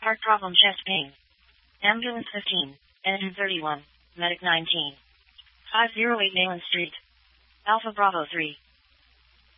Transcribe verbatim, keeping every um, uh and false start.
Heart problem, chest pain. Ambulance fifteen, engine thirty-one, medic nineteen. five oh eight Nayland Street. Alpha Bravo three.